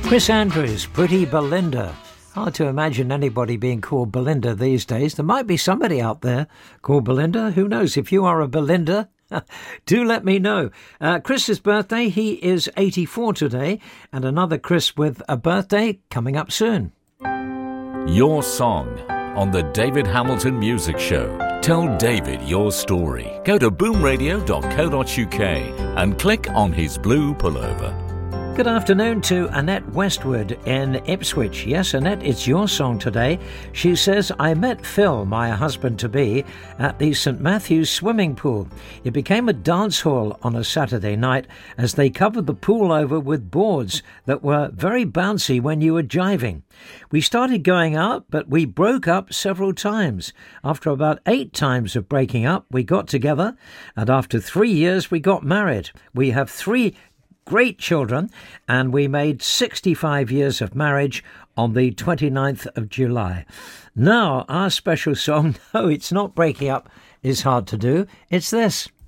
Chris Andrews, Pretty Belinda. Hard to imagine anybody being called Belinda these days. There might be somebody out there called Belinda. Who knows? If you are a Belinda, do let me know. Chris's birthday, he is 84 today, and another Chris with a birthday coming up soon. Your song on the David Hamilton Music Show. Tell David your story. Go to boomradio.co.uk and click on his blue pullover. Good afternoon to Annette Westwood in Ipswich. Yes, Annette, it's your song today. She says, I met Phil, my husband-to-be, at the St Matthew's swimming pool. It became a dance hall on a Saturday night as they covered the pool over with boards that were very bouncy when you were jiving. We started going out, but we broke up several times. After about 8 times of breaking up, we got together, and after 3 years, we got married. We have 3 great children, and we made 65 years of marriage on the 29th of July. Now, our special song, no, it's not breaking up, is hard to do. It's this.